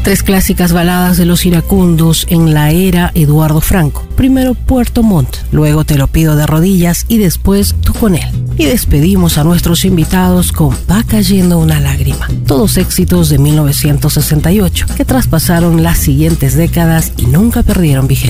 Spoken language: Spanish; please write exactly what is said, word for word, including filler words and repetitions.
Tres clásicas baladas de los iracundos en la era Eduardo Franco. Primero Puerto Montt, luego Te lo pido de rodillas y después Tú con él. Y despedimos a nuestros invitados con Va cayendo una lágrima. Todos éxitos de mil novecientos sesenta y ocho que traspasaron las siguientes décadas y nunca perdieron vigencia.